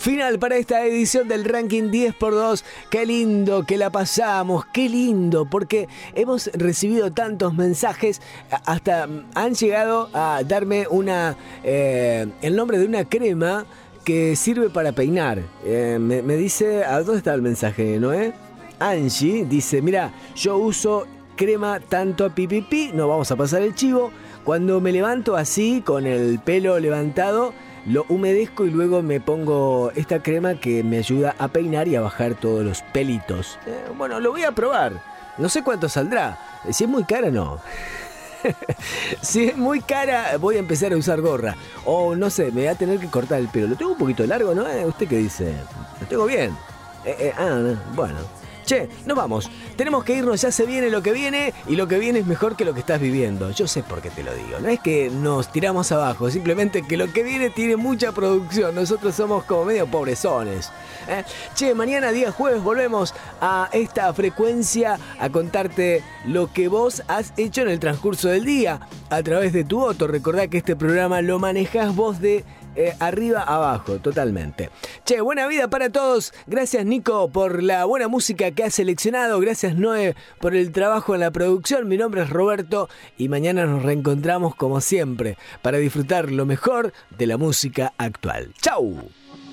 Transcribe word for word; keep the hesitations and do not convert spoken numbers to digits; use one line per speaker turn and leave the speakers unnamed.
final para esta edición del ranking diez por dos. Qué lindo que la pasamos, qué lindo, porque hemos recibido tantos mensajes, hasta han llegado a darme una eh, el nombre de una crema que sirve para peinar. Eh, me, me dice, ¿a dónde está el mensaje, Noé? Angie dice, mira, yo uso crema tanto a pipipi, no vamos a pasar el chivo. Cuando me levanto así, con el pelo levantado, lo humedezco y luego me pongo esta crema que me ayuda a peinar y a bajar todos los pelitos. Eh, bueno, lo voy a probar. No sé cuánto saldrá. Si es muy cara, no. Si es muy cara, voy a empezar a usar gorra. O no sé, me voy a tener que cortar el pelo. Lo tengo un poquito largo, ¿no? Eh, ¿Usted qué dice? Lo tengo bien. Eh, eh, ah, bueno. Che, nos vamos. Tenemos que irnos, ya se viene lo que viene, y lo que viene es mejor que lo que estás viviendo. Yo sé por qué te lo digo. No es que nos tiramos abajo, simplemente que lo que viene tiene mucha producción. Nosotros somos como medio pobrezones. ¿Eh? Che, mañana día jueves volvemos a esta frecuencia a contarte lo que vos has hecho en el transcurso del día a través de tu voto. Recordá que este programa lo manejás vos de Eh, arriba abajo, totalmente. Che, buena vida para todos. Gracias, Nico, por la buena música que has seleccionado. Gracias, Noé, por el trabajo en la producción. Mi nombre es Roberto y mañana nos reencontramos como siempre para disfrutar lo mejor de la música actual. ¡Chau!